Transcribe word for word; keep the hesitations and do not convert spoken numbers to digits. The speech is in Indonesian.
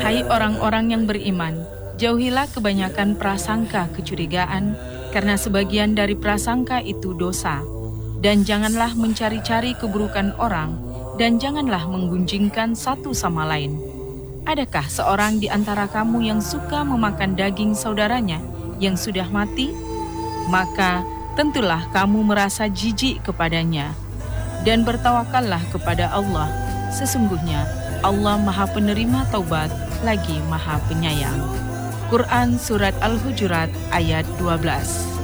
Hai orang-orang yang beriman, jauhilah kebanyakan prasangka kecurigaan, karena sebagian dari prasangka itu dosa. Dan janganlah mencari-cari keburukan orang, dan janganlah menggunjingkan satu sama lain. Adakah seorang di antara kamu yang suka memakan daging saudaranya yang sudah mati? Maka tentulah kamu merasa jijik kepadanya. Dan bertawakallah kepada Allah. Sesungguhnya Allah Maha Penerima Taubat, lagi Maha Penyayang. Quran Surat Al-Hujurat ayat dua belas.